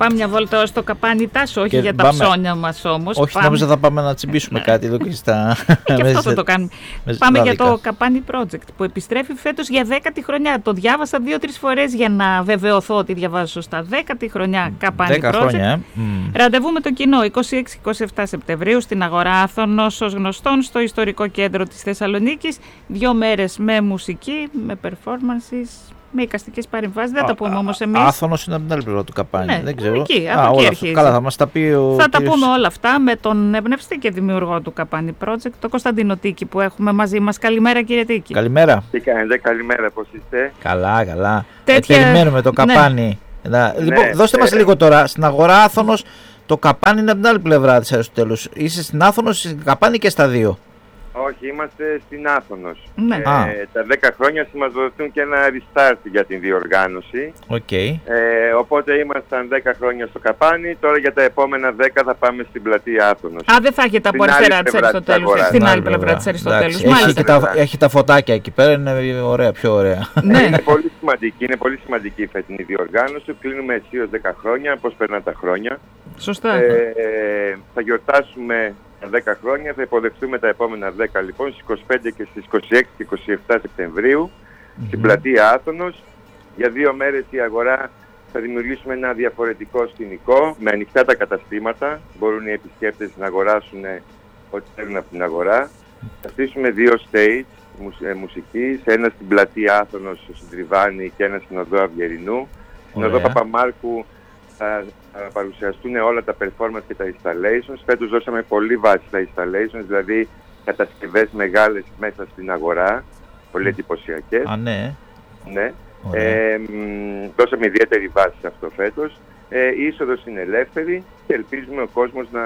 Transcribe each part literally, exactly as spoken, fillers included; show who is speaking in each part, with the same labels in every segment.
Speaker 1: πάμε μια βόλτα στο Καπάνι, Τάσο, όχι
Speaker 2: και
Speaker 1: για τα
Speaker 2: πάμε...
Speaker 1: ψώνια μας όμως.
Speaker 2: Όχι, πάμε... νόμιζα θα πάμε να τσιμπήσουμε ναι. κάτι εδώ και στα...
Speaker 1: Και αυτό θα το κάνουμε. Πάμε για το Καπάνι Project που επιστρέφει φέτος για δέκατη χρονιά. Το διάβασα δύο-τρεις φορές για να βεβαιωθώ ότι διαβάζω σωστά. Δέκατη χρονιά Καπάνι Project.
Speaker 2: Χρόνια, mm.
Speaker 1: Ραντεβού με το κοινό είκοσι έξι είκοσι επτά Σεπτεμβρίου στην Αγορά Άθωνος ως γνωστόν στο ιστορικό κέντρο της Θεσσαλονίκης. Δύο μέρες με μουσική, με performances, με εικαστικές παρεμβάσεις. Δεν τα πούμε όμως εμείς.
Speaker 2: Άθωνος είναι από την άλλη πλευρά του Καπάνι.
Speaker 1: Ναι,
Speaker 2: δεν ξέρω.
Speaker 1: Εκεί,
Speaker 2: Α,
Speaker 1: από εκεί
Speaker 2: αρχίζει. Καλά, θα μας τα πει ο
Speaker 1: Θα
Speaker 2: κύριος...
Speaker 1: τα πούμε όλα αυτά με τον εμπνευστή και δημιουργό του Καπάνι Project, τον Κωνσταντίνο Τίκη, που έχουμε μαζί μας. Καλημέρα, κύριε Τίκη.
Speaker 2: Καλημέρα.
Speaker 3: Τι κάνετε, καλημέρα, πώς είστε?
Speaker 2: Καλά, καλά.
Speaker 1: Τέτοια...
Speaker 2: Ε, περιμένουμε το Καπάνι. Ναι. Λοιπόν, ναι, δώστε ναι, μας ναι. λίγο τώρα. Στην Αγορά Άθωνος, το Καπάνι είναι από την άλλη πλευρά της Αριστοτέλους. Είσαι στην Άθωνος, στην Καπάνι και στα δύο.
Speaker 3: Όχι, είμαστε στην Άθωνος.
Speaker 1: Ναι.
Speaker 3: Ε, τα δέκα χρόνια συμμαζοθούν και ένα restart για την διοργάνωση.
Speaker 2: Okay.
Speaker 3: Ε, οπότε ήμασταν δέκα χρόνια στο Καπάνι, τώρα για τα επόμενα δέκα θα πάμε στην πλατεία Άθωνος.
Speaker 1: Α, δεν θα έχετε από αριστερά της Αριστοτέλους, στην άλλη πλευρά της Αριστοτέλους.
Speaker 2: Έχει, και τα, έχει τα φωτάκια εκεί πέρα, είναι ωραία, πιο ωραία.
Speaker 3: Ναι. Είναι πολύ σημαντική, είναι πολύ σημαντική η φετινή διοργάνωση. Κλείνουμε αισίως δέκα χρόνια, πώς περνάνε τα χρόνια.
Speaker 1: Σωστά.
Speaker 3: Ε, θα γιορτάσουμε δέκα χρόνια, θα υποδεχτούμε τα επόμενα δέκα λοιπόν στις είκοσι πέντε και στις είκοσι έξι και είκοσι επτά Σεπτεμβρίου mm-hmm. στην πλατεία Άθωνος. Για δύο μέρες η αγορά θα δημιουργήσουμε ένα διαφορετικό σκηνικό με ανοιχτά τα καταστήματα. Μπορούν οι επισκέπτες να αγοράσουν ό,τι θέλουν από την αγορά. Θα στήσουμε δύο stage μουσικής, ένα στην πλατεία Άθωνος στο Τριβάνι και ένα στην οδό Αυγερινού. Στην οδό Παπαμάρκου θα παρουσιαστούν όλα τα performance και τα installations. Φέτος δώσαμε πολύ βάση στα installations, δηλαδή κατασκευές μεγάλες μέσα στην αγορά, πολύ εντυπωσιακές.
Speaker 2: Α, ναι.
Speaker 3: Ναι. Ε, μ, δώσαμε ιδιαίτερη βάση σε αυτό φέτος. Ε, η είσοδος είναι ελεύθερη και ελπίζουμε ο κόσμος να,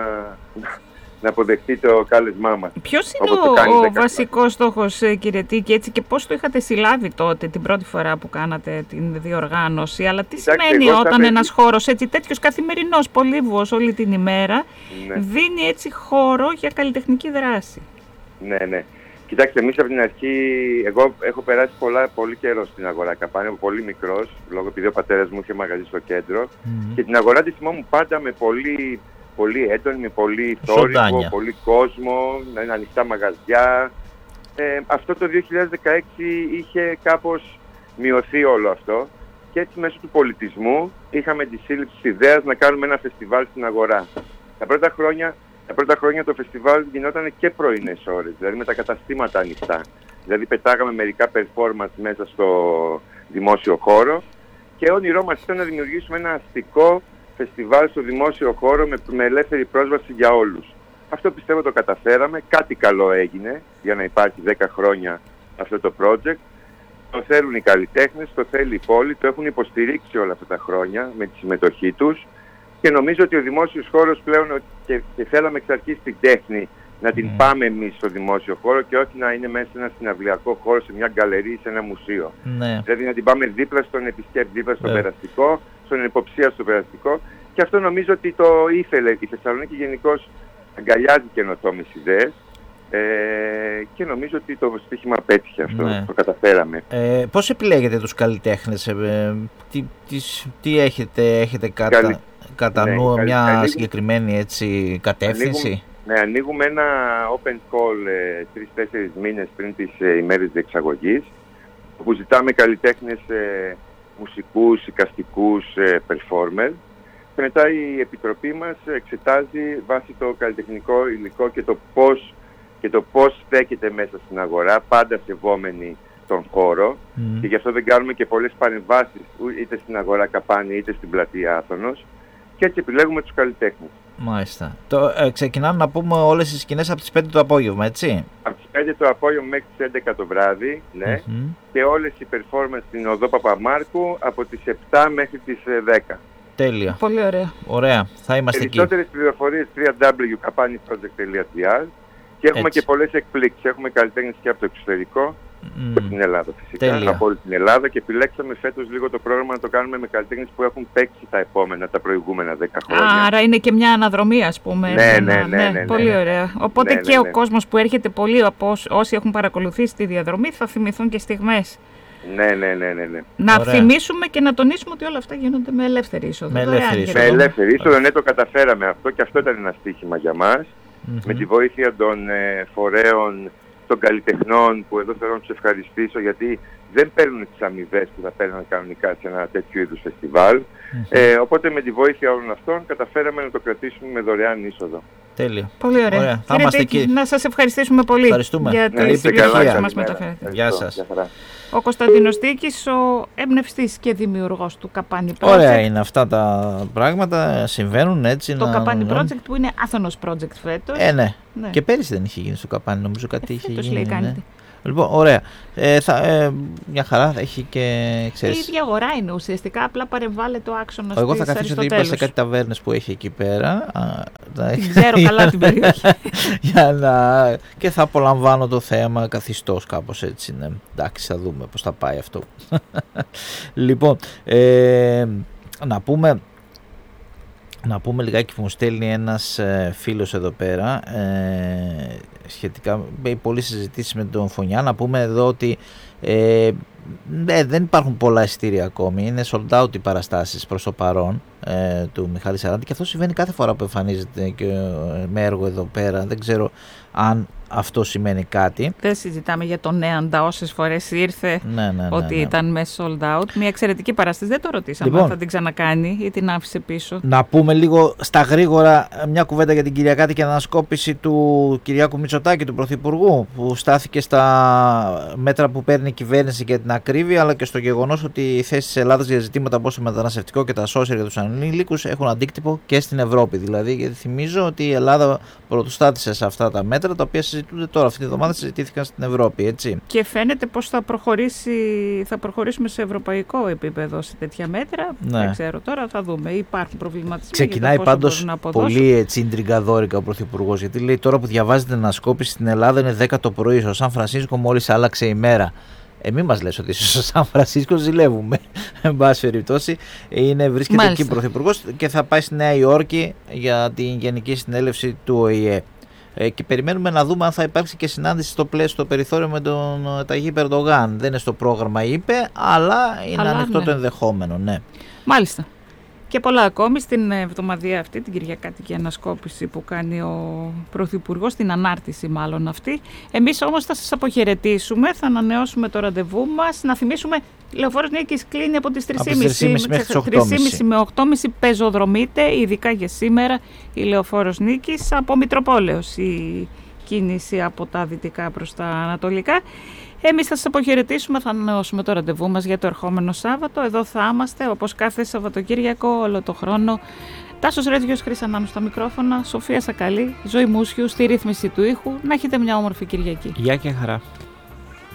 Speaker 3: να αποδεχτεί το κάλεσμά μας.
Speaker 1: Ποιος είναι ο, ο βασικός στόχος, κύριε Τίκη, έτσι, και πώς το είχατε συλλάβει τότε την πρώτη φορά που κάνατε την διοργάνωση, αλλά τι Κοιτάξτε, σημαίνει όταν με... ένας χώρος έτσι τέτοιος καθημερινός, πολύβουος όλη την ημέρα, ναι. δίνει έτσι χώρο για καλλιτεχνική δράση?
Speaker 3: Ναι, ναι. Κοιτάξτε, εμείς από την αρχή, εγώ έχω περάσει πολλά, πολύ καιρό στην αγορά Καπάνι, από πολύ μικρός, λόγω επειδή ο πατέρας μου είχε μαγαζί στο κέντρο, mm-hmm. και την αγορά τη θυμόμουν πάντα με πολύ... πολύ έντονη, με πολύ θόρυβο, πολύ κόσμο, με ανοιχτά μαγαζιά. Ε, αυτό το δύο χιλιάδες δεκαέξι είχε κάπως μειωθεί όλο αυτό και έτσι μέσω του πολιτισμού είχαμε τη σύλληψη της ιδέας να κάνουμε ένα φεστιβάλ στην αγορά. Τα πρώτα χρόνια, τα πρώτα χρόνια το φεστιβάλ γινόταν και πρωινές ώρες, δηλαδή με τα καταστήματα ανοιχτά. Δηλαδή πετάγαμε μερικά performance μέσα στο δημόσιο χώρο και όνειρό μας ήταν να δημιουργήσουμε ένα αστικό φεστιβάλ στο δημόσιο χώρο με, με ελεύθερη πρόσβαση για όλους. Αυτό πιστεύω το καταφέραμε, κάτι καλό έγινε για να υπάρχει δέκα χρόνια αυτό το project. Το θέλουν οι καλλιτέχνες, το θέλει η πόλη, το έχουν υποστηρίξει όλα αυτά τα χρόνια με τη συμμετοχή τους και νομίζω ότι ο δημόσιος χώρος πλέον, και, και θέλαμε εξ αρχής την τέχνη να την mm. πάμε εμείς στο δημόσιο χώρο και όχι να είναι μέσα σε ένα συναυλιακό χώρο, σε μια γκαλερί, σε ένα μουσείο. Mm. Δηλαδή να την πάμε δίπλα στον επισκέπτη, δίπλα στον mm. περαστικό, στον υποψία στο περαστικό, και αυτό νομίζω ότι το ήθελε η Θεσσαλονίκη γενικώς, αγκαλιάζει καινοτόμες ιδέες ε, και νομίζω ότι το στοίχημα πέτυχε αυτό, ναι. το καταφέραμε.
Speaker 2: Ε, πώς επιλέγετε τους καλλιτέχνες, ε, τι, τι, τι έχετε, έχετε κατα, Καλη... κατά ναι, νου, μια ανοίγουμε, συγκεκριμένη έτσι, κατεύθυνση?
Speaker 3: Ανοίγουμε, ναι, ανοίγουμε ένα open call ε, τρεις-τέσσερις μήνες πριν τις ε, ημέρες διεξαγωγής, όπου ζητάμε καλλιτέχνες, ε, μουσικούς, εικαστικούς, ε, performer. Και μετά η Επιτροπή μας εξετάζει βάσει το καλλιτεχνικό υλικό και το πώς, και το πώς στέκεται μέσα στην αγορά, πάντα σεβόμενοι τον χώρο. Mm. Και γι' αυτό δεν κάνουμε και πολλές παρεμβάσεις είτε στην αγορά Καπάνι είτε στην πλατεία Άθωνος. Και έτσι επιλέγουμε τους καλλιτέχνες.
Speaker 2: Μάλιστα. Το, ε, ξεκινάμε να πούμε όλες τις σκηνές από τις πέντε το απόγευμα, έτσι?
Speaker 3: Από τις πέντε το απόγευμα μέχρι τις έντεκα το βράδυ, ναι. Mm-hmm. Και όλες οι performance στην οδό Παπαμάρκου από τις επτά μέχρι τις δέκα.
Speaker 2: Τέλεια.
Speaker 1: Πολύ ωραία.
Speaker 2: Ωραία. Θα είμαστε εκεί.
Speaker 3: Περισσότερες πληροφορίες double-u double-u double-u τελεία καπάνι project τελεία τζι άρ και έχουμε έτσι και πολλές εκπλήξεις. Έχουμε καλλιτέχνες και από το εξωτερικό, mm. από την Ελλάδα φυσικά, Τέλεια. από όλη την Ελλάδα, και επιλέξαμε φέτος λίγο το πρόγραμμα να το κάνουμε με καλλιτέχνες που έχουν παίξει τα επόμενα, τα προηγούμενα δέκα χρόνια.
Speaker 1: Άρα είναι και μια αναδρομή, ας πούμε.
Speaker 3: Ναι, ναι, ναι, ναι, ναι, ναι.
Speaker 1: Πολύ ωραία. Οπότε ναι, και ναι, ναι. ο κόσμος που έρχεται, πολλοί από όσοι έχουν παρακολουθήσει τη διαδρομή θα θυμηθούν και στιγμές
Speaker 3: Ναι, ναι, ναι, ναι, ναι.
Speaker 1: Να Ωραία. θυμίσουμε και να τονίσουμε ότι όλα αυτά γίνονται με ελεύθερη είσοδο.
Speaker 2: Με ελεύθερη είσοδο.
Speaker 3: Με ελεύθερη είσοδο, ναι, το καταφέραμε αυτό και αυτό ήταν ένα στοίχημα για μας. Mm-hmm. Με τη βοήθεια των ε, φορέων, των καλλιτεχνών, που εδώ θέλω να τους ευχαριστήσω, γιατί δεν παίρνουν τις αμοιβές που θα παίρνουν κανονικά σε ένα τέτοιο είδους φεστιβάλ. Mm-hmm. Ε, οπότε με τη βοήθεια όλων αυτών καταφέραμε να το κρατήσουμε με δωρεάν είσοδο.
Speaker 2: Τέλεια.
Speaker 1: Πολύ ωραία. ωραία. Θα είμαστε εκεί. Να σας ευχαριστήσουμε πολύ.
Speaker 2: Ευχαριστούμε.
Speaker 1: Για
Speaker 2: ναι,
Speaker 1: τις πληροφορίες που μας μεταφέρετε.
Speaker 2: Γεια σας.
Speaker 1: Ο Κωνσταντίνος Τίκης, ο εμπνευστής και δημιουργός του Καπάνι Project.
Speaker 2: Ωραία είναι αυτά τα πράγματα, συμβαίνουν έτσι.
Speaker 1: Το
Speaker 2: να...
Speaker 1: Καπάνι Project που είναι Athens Project φέτος.
Speaker 2: Ε, ναι. ναι. Και πέρυσι δεν είχε γίνει στο Καπάνι, νομίζω κάτι ε, είχε γίνει.
Speaker 1: Λέει,
Speaker 2: ναι. Λοιπόν, ωραία. Ε, θα, ε, μια χαρά θα έχει και ξέρεις.
Speaker 1: Η ίδια αγορά είναι ουσιαστικά, απλά παρεμβάλλεται ο άξονας της
Speaker 2: Εγώ θα καθίσω ότι είπα σε κάτι ταβέρνες που έχει εκεί πέρα.
Speaker 1: Την ξέρω καλά την περιοχή.
Speaker 2: Για να... Και θα απολαμβάνω το θέαμα καθιστός κάπως έτσι. Ναι. Εντάξει, θα δούμε πώς θα πάει αυτό. Λοιπόν, ε, να πούμε... Να πούμε λιγάκι που μου στέλνει ένας ε, φίλος εδώ πέρα ε, σχετικά με πολλές συζητήσεις με τον Φωνιά. Να πούμε εδώ ότι ε, ε, δεν υπάρχουν πολλά εισιτήρια ακόμη. Είναι sold out οι παραστάσεις προς το παρόν ε, του Μιχάλη Σαράντη και αυτό συμβαίνει κάθε φορά που εμφανίζεται και, ε, με έργο εδώ πέρα. Δεν ξέρω αν αυτό σημαίνει κάτι.
Speaker 1: Δεν συζητάμε για τον Νέαντα όσες φορές ήρθε
Speaker 2: ναι, ναι, ναι,
Speaker 1: ότι
Speaker 2: ναι.
Speaker 1: ήταν με sold out. Μια εξαιρετική παράσταση. Δεν το ρωτήσαμε
Speaker 2: λοιπόν,
Speaker 1: αν θα την ξανακάνει ή την άφησε πίσω.
Speaker 2: Να πούμε λίγο στα γρήγορα μια κουβέντα για την Κυριακάτικη ανασκόπηση του Κυριάκου Μητσοτάκη, του Πρωθυπουργού, που στάθηκε στα μέτρα που παίρνει η κυβέρνηση για την ακρίβεια, αλλά και στο γεγονός ότι οι θέσεις της Ελλάδας για ζητήματα όπως το μεταναστευτικό και τα social για τους ανήλικους έχουν αντίκτυπο και στην Ευρώπη. Δηλαδή, γιατί θυμίζω ότι η Ελλάδα πρωτοστάτησε σε αυτά τα μέτρα, τα οποία συζητούνται τώρα. Αυτή τη εβδομάδα συζητήθηκαν στην Ευρώπη, έτσι.
Speaker 1: Και φαίνεται πως θα, προχωρήσει, θα προχωρήσουμε σε ευρωπαϊκό επίπεδο σε τέτοια μέτρα.
Speaker 2: Ναι.
Speaker 1: Δεν ξέρω τώρα, θα δούμε. Υπάρχουν προβληματισμοί.
Speaker 2: Ξεκινάει πάντως πολύ έτσι ιντριγκαδόρικα ο Πρωθυπουργός, γιατί λέει τώρα που διαβάζετε την ανασκόπηση στην Ελλάδα είναι δέκα το πρωί. Στο Σαν Φρανσίσκο μόλις άλλαξε η μέρα. Ε, μην μας λες ότι στο Σαν Φρανσίσκο ζηλεύουμε. Εν πάση περιπτώσει, βρίσκεται Μάλιστα. εκεί Πρωθυπουργός και θα πάει στη Νέα Υόρκη για την Γενική Συνέλευση του Ο Η Ε. Ε, και περιμένουμε να δούμε αν θα υπάρξει και συνάντηση στο πλαίσιο, στο περιθώριο με τον Ταγίπ Ερντογάν. Δεν είναι στο πρόγραμμα, είπε, αλλά είναι αλλά, ανοιχτό ναι. το ενδεχόμενο. Ναι.
Speaker 1: Μάλιστα. Και πολλά ακόμη στην εβδομαδία αυτή, την Κυριακάτικη ανασκόπηση που κάνει ο Πρωθυπουργός, την ανάρτηση μάλλον αυτή. Εμείς όμως θα σας αποχαιρετήσουμε, θα ανανεώσουμε το ραντεβού μας, να θυμίσουμε η Λεωφόρος Νίκης κλείνει από τις τρεις και μισή με οκτώ και μισή πεζοδρομείται, ειδικά για σήμερα η Λεωφόρος Νίκης από Μητροπόλεως η κίνηση από τα δυτικά προς τα ανατολικά. Εμείς θα σας αποχαιρετήσουμε, θα ανανεώσουμε το ραντεβού μας για το ερχόμενο Σάββατο. Εδώ θα είμαστε όπως κάθε Σαββατοκύριακο όλο το χρόνο. Τάσος Ρέτζιος, Χρύσα Νάνου στα μικρόφωνα, Σοφία Σακαλή, Ζωή Μούσιου στη ρύθμιση του ήχου. Να έχετε μια όμορφη Κυριακή.
Speaker 2: Γεια και χαρά.